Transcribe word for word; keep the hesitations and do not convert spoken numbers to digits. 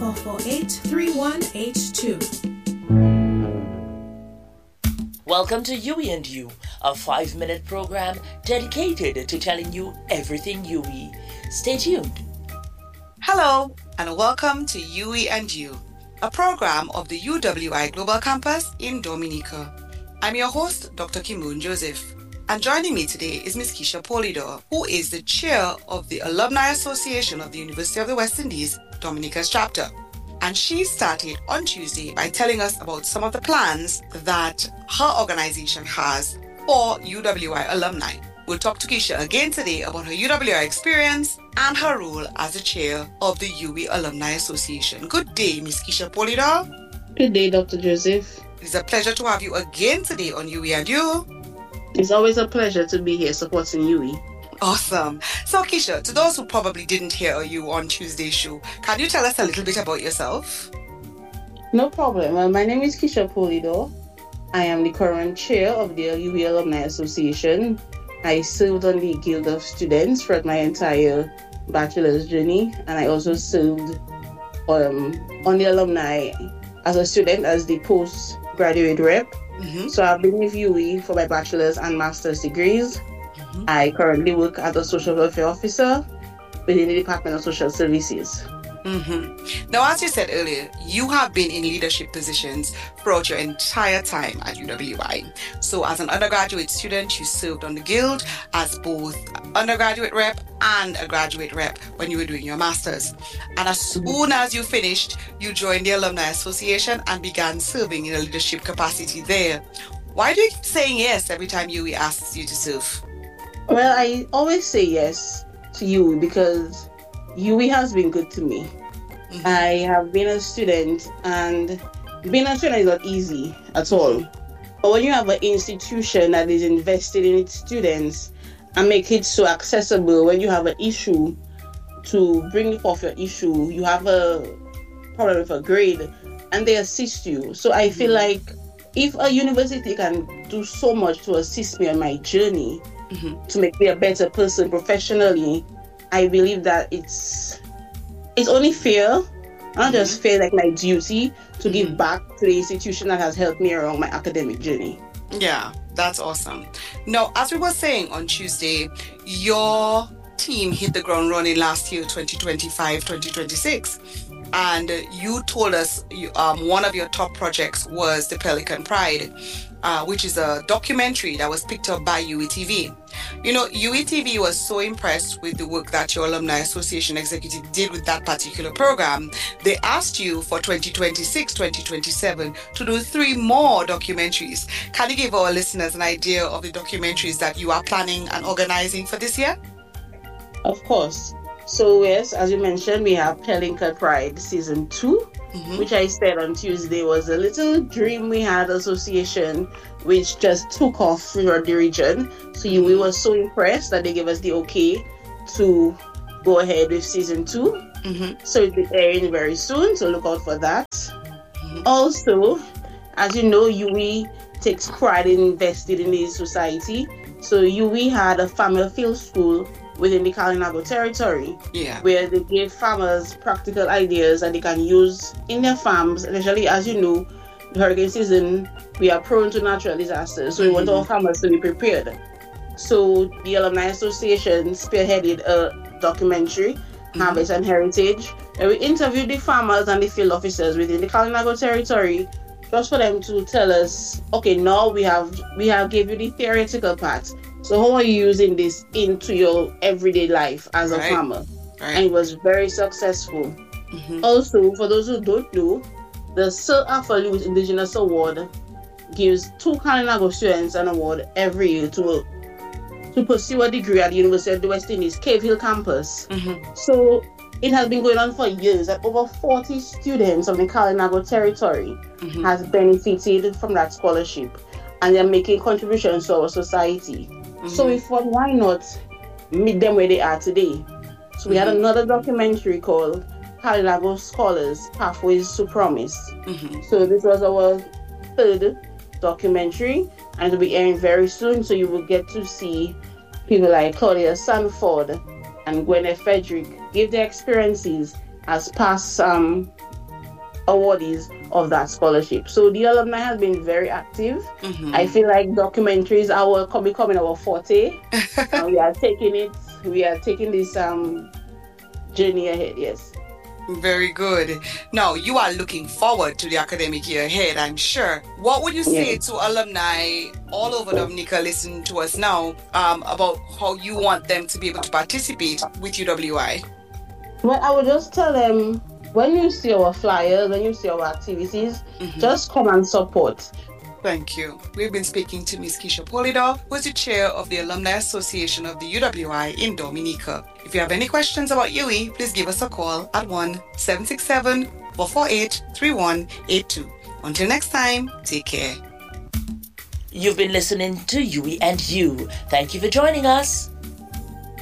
four four eight, three one eight two. Welcome to U E and You, a five-minute program dedicated to telling you everything U E. Stay tuned. Hello, and welcome to U E and You, a program of the U W I Global Campus in Dominica. I'm your host, Doctor Kimboon Joseph, and joining me today is Miz Keisha Polidor, who is the chair of the Alumni Association of the University of the West Indies, Dominica's chapter. And she started on Tuesday by telling us about some of the plans that her organization has for U W I alumni. We'll talk to Keisha again today about her U W I experience and her role as the chair of the U E Alumni Association. Good day, Miz Keisha Polidor. Good day, Doctor Joseph. It's a pleasure to have you again today on U E and You. It's always a pleasure to be here supporting U E. Awesome. So, Keisha, to those who probably didn't hear you on Tuesday's show, can you tell us a little bit about yourself? No problem. Well, my name is Keisha Polidor. I am the current chair of the U E Alumni Association. I served on the Guild of Students throughout my entire bachelor's journey, and I also served um, on the alumni as a student as the postgraduate rep. Mm-hmm. So I've been with U E for my bachelor's and master's degrees. Mm-hmm. I currently work as a social welfare officer within the Department of Social Services. Mm-hmm. Now, as you said earlier, you have been in leadership positions throughout your entire time at U W I. So as an undergraduate student, you served on the Guild as both undergraduate rep and a graduate rep when you were doing your master's. And as soon as you finished, you joined the Alumni Association and began serving in a leadership capacity there. Why do you keep saying yes every time U E asks you to serve? Well, I always say yes to U E because U E has been good to me. Mm-hmm. I have been a student, and being a student is not easy at all. But when you have an institution that is invested in its students and make it so accessible, when you have an issue to bring forth your issue, you have a problem with a grade, and they assist you. So I feel like if a university can do so much to assist me on my journey, mm-hmm. to make me a better person professionally, I believe that it's it's only fair, not just fair, like my duty to mm-hmm. give back to the institution that has helped me along my academic journey. Yeah, that's awesome. Now, as we were saying on Tuesday, your team hit the ground running last year, twenty twenty-five, twenty twenty-six. And you told us you, um, one of your top projects was the Pelican Pride, uh, which is a documentary that was picked up by U E T V. You know, U E T V was so impressed with the work that your Alumni Association executive did with that particular program. They asked you for twenty twenty-six, twenty twenty-seven to do three more documentaries. Can you give our listeners an idea of the documentaries that you are planning and organizing for this year? Of course. So yes, as you mentioned, we have Pelican Pride Season two, mm-hmm. which I said on Tuesday was a little dream we had association, which just took off throughout the region. So we were so impressed that they gave us the okay to go ahead with Season two. Mm-hmm. So it'll be airing very soon, so look out for that. Mm-hmm. Also, as you know, U E takes pride in investing in the society. So U E had a farmer field school within the Kalinago territory, yeah. where they give farmers practical ideas that they can use in their farms. Especially, as you know, the hurricane season, we are prone to natural disasters, so mm-hmm. we want our farmers to be prepared. So the Alumni Association spearheaded a documentary, mm-hmm. Harvest and Heritage, and we interviewed the farmers and the field officers within the Kalinago territory, just for them to tell us, okay, now we have we have gave you the theoretical part. So how are you using this into your everyday life as right. a farmer? Right. And it was very successful. Mm-hmm. Also, for those who don't know, the Sir Arthur Lewis Indigenous Award gives two Kalinago students an award every year to to pursue a degree at the University of the West Indies Cave Hill campus. Mm-hmm. So it has been going on for years, and over forty students of the Kalinago territory mm-hmm. has benefited from that scholarship, and they're making contributions to our society. Mm-hmm. So we thought, why not meet them where they are today? So we mm-hmm. had another documentary called Kalinago Scholars, Pathways to Promise. Mm-hmm. So this was our third documentary, and it will be airing very soon, so you will get to see people like Claudia Sanford and Gwyneth Frederick give their experiences as past um, awardees of that scholarship. So the alumni has been very active. Mm-hmm. I feel like documentaries are becoming our forte. And we are taking it, we are taking this um journey ahead, yes. Very good. Now, you are looking forward to the academic year ahead, I'm sure. What would you say yes. to alumni all over Dominica listening to us now um, about how you want them to be able to participate with U W I? Well, I would just tell them, when you see our flyers, when you see our activities, mm-hmm. just come and support. Thank you. We've been speaking to Miz Keisha Polydor, who is the chair of the Alumni Association of the U W I in Dominica. If you have any questions about U I, please give us a call at one seven six seven, four four eight, three one eight two. Until next time, take care. You've been listening to U I and You. Thank you for joining us.